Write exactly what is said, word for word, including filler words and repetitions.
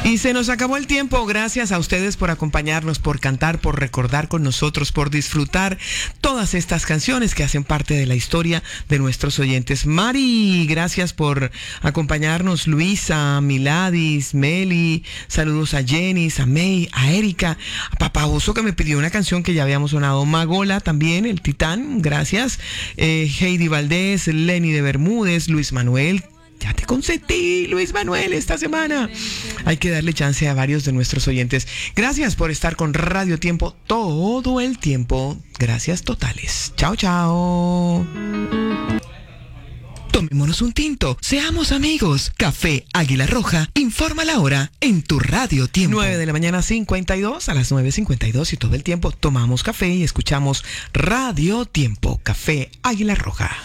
Y se nos acabó el tiempo. Gracias a ustedes por acompañarnos, por cantar, por recordar con nosotros, por disfrutar todas estas canciones que hacen parte de la historia de nuestros oyentes. Mari, gracias por acompañarnos. Luisa, Miladis, Meli, saludos a Jenny, a May, a Erika, a Papá Oso que me pidió una canción que ya habíamos sonado. Magola también, el Titán, gracias. Eh, Heidi Valdés, Lenny de Bermúdez, Luis Manuel. Ya te consentí, Luis Manuel, esta semana. Hay que darle chance a varios de nuestros oyentes. Gracias por estar con Radio Tiempo todo el tiempo. Gracias totales. Chao, chao. Tomémonos un tinto, seamos amigos. Café Águila Roja informa la hora en tu Radio Tiempo. nueve de la mañana cincuenta y dos, a las nueve cincuenta y dos y todo el tiempo tomamos café y escuchamos Radio Tiempo. Café Águila Roja.